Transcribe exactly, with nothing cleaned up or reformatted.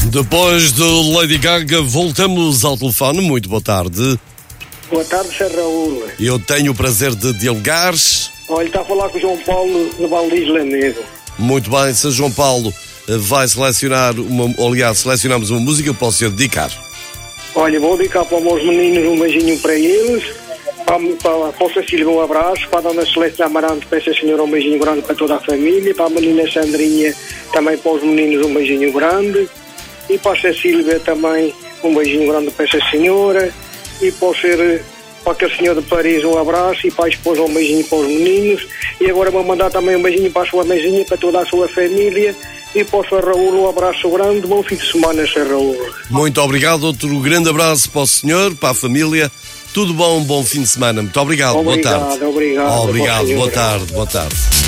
Depois de Lady Gaga, voltamos ao telefone. Muito boa tarde. Boa tarde, Sr. Raul. Eu tenho o prazer de dialogar. Olha, está a falar com o João Paulo no Valdiz Lamedo. Muito bem, Sr. João Paulo vai selecionar uma, aliás, selecionamos uma música para o senhor dedicar. Olha, vou dedicar para os meus meninos um beijinho para eles, para, para, para o Cecília um abraço, para a Dona Celeste Amarante, para essa senhora um beijinho grande para toda a família, para a menina Sandrinha também para os meninos um beijinho grande, e para a Cecília também um beijinho grande para essa senhora, e para o ser, para aquele senhor de Paris um abraço, e para a esposa um beijinho para os meninos, e agora vou mandar também um beijinho para a sua mesinha, para toda a sua família, e para o senhor Raul um abraço grande, bom fim de semana, senhor Raul. Muito obrigado, outro grande abraço para o senhor, para a família, tudo bom, bom fim de semana, muito obrigado, obrigado boa tarde. Obrigado, obrigado, boa tarde, boa tarde.